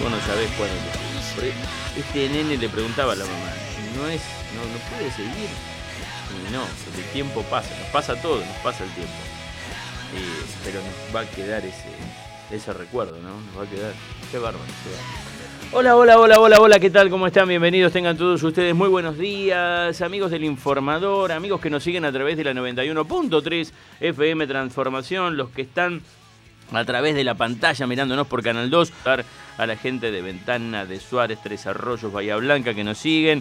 vos no sabés cuándo te... Por ahí, este nene le preguntaba a la mamá, no puede seguir. Y no, porque el tiempo pasa, nos pasa todo, nos pasa el tiempo. Pero nos va a quedar ese recuerdo, ¿no? Nos va a quedar. Qué bárbaro, qué bárbaro. Hola, ¿qué tal? ¿Cómo están? Bienvenidos tengan todos ustedes. Muy buenos días, amigos del Informador, amigos que nos siguen a través de la 91.3 FM Transformación, los que están a través de la pantalla mirándonos por Canal 2, a la gente de Ventana, de Suárez, Tres Arroyos, Bahía Blanca que nos siguen,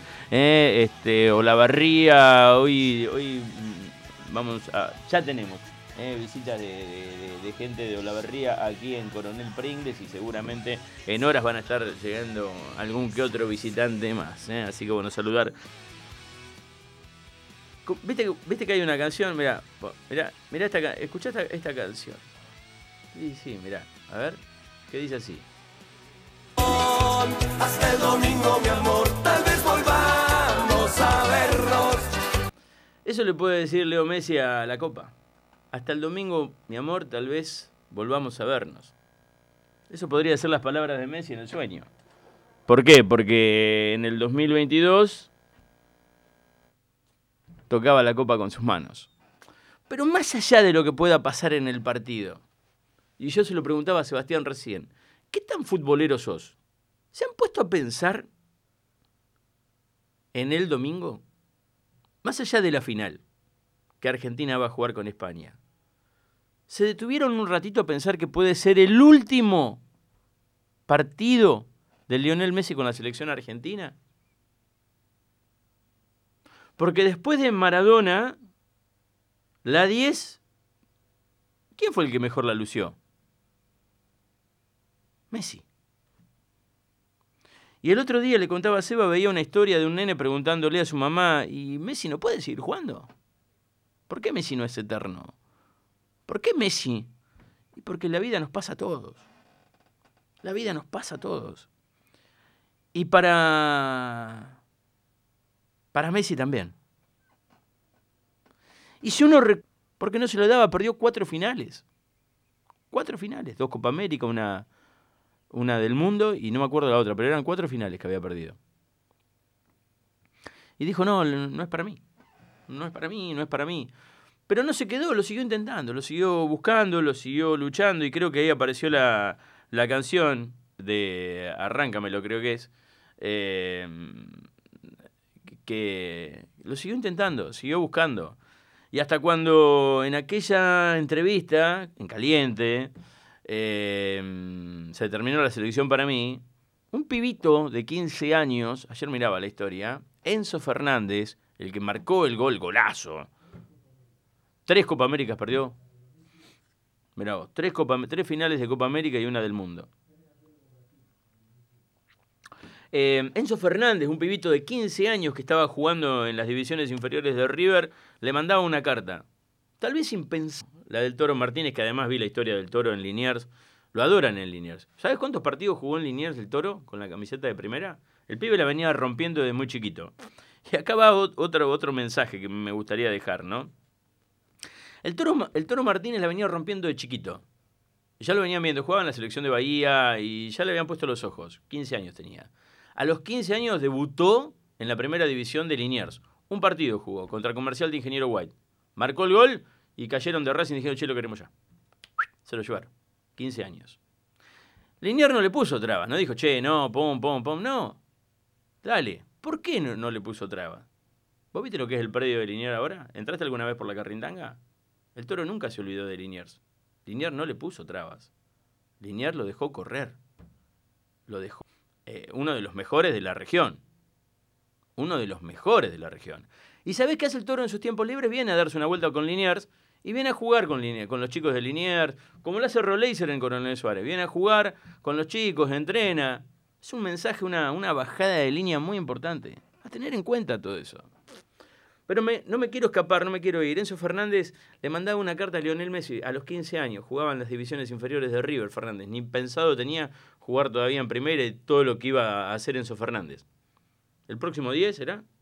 Olavarría, hoy vamos a... Ya tenemos visitas de gente de Olavarría aquí en Coronel Pringles y seguramente en horas van a estar llegando algún que otro visitante más, así que bueno, saludar. ¿Viste que hay una canción? Mirá escuchá esta canción. Sí, mirá, a ver, ¿qué dice así? Hasta el domingo, mi amor, tal vez volvamos a vernos. Eso le puede decir Leo Messi a la Copa. Hasta el domingo, mi amor, tal vez volvamos a vernos. Eso podría ser las palabras de Messi en el sueño. ¿Por qué? Porque en el 2022 tocaba la Copa con sus manos. Pero más allá de lo que pueda pasar en el partido, y yo se lo preguntaba a Sebastián recién, ¿qué tan futbolero sos? ¿Se han puesto a pensar en el domingo? Más allá de la final, que Argentina va a jugar con España, ¿se detuvieron un ratito a pensar que puede ser el último partido de Lionel Messi con la selección argentina? Porque después de Maradona, la 10, ¿quién fue el que mejor la lució? Messi. Y el otro día le contaba a Seba, veía una historia de un nene preguntándole a su mamá, ¿y Messi no puede seguir jugando? ¿Por qué Messi no es eterno? ¿Por qué Messi? Y porque la vida nos pasa a todos. La vida nos pasa a todos. Y para Messi también. Y si uno... ¿Por qué no se lo daba? Perdió 4 finales. 4 finales. 2 Copa América, una del mundo y no me acuerdo la otra, pero eran 4 finales que había perdido. Y dijo, no es para mí. No es para mí. Pero no se quedó, lo siguió intentando, lo siguió buscando, lo siguió luchando y creo que ahí apareció la canción de Arráncamelo, creo que es, que lo siguió intentando, siguió buscando. Y hasta cuando en aquella entrevista, en Caliente, se terminó la selección para mí, un pibito de 15 años, ayer miraba la historia, Enzo Fernández, el que marcó el golazo, 3 Copa Américas perdió. Mirá vos, 3 finales de Copa América y una del mundo. Enzo Fernández, un pibito de 15 años que estaba jugando en las divisiones inferiores de River, le mandaba una carta. Tal vez impensable. La del Toro Martínez, que además vi la historia del Toro en Liniers. Lo adoran en Liniers. ¿Sabes cuántos partidos jugó en Liniers el Toro con la camiseta de primera? El pibe la venía rompiendo desde muy chiquito. Y acá va otro mensaje que me gustaría dejar, ¿no? El Toro Martínez la venía rompiendo de chiquito. Ya lo venían viendo, jugaba en la selección de Bahía y ya le habían puesto los ojos. 15 años tenía. A los 15 años debutó en la primera división de Liniers. Un partido jugó contra Comercial de Ingeniero White. Marcó el gol y cayeron de Racing y dijeron, che, lo queremos ya. Se lo llevaron. 15 años. Liniers no le puso trabas. No dijo, che, no, pum. No. Dale. ¿Por qué no le puso trabas? ¿Vos viste lo que es el predio de Liniers ahora? ¿Entraste alguna vez por la Carrindanga? El Toro nunca se olvidó de Liniers. Liniers no le puso trabas. Liniers lo dejó correr. Lo dejó. Uno de los mejores de la región. ¿Y sabés qué hace el Toro en sus tiempos libres? Viene a darse una vuelta con Liniers y viene a jugar con los chicos de Liniers, como lo hace Roleiser en Coronel Suárez. Viene a jugar con los chicos, entrena. Es un mensaje, una bajada de línea muy importante. A tener en cuenta todo eso. Pero no me quiero escapar, no me quiero ir. Enzo Fernández le mandaba una carta a Lionel Messi a los 15 años. Jugaba en las divisiones inferiores de River, Fernández. Ni pensado tenía jugar todavía en primera y todo lo que iba a hacer Enzo Fernández. ¿El próximo 10 será?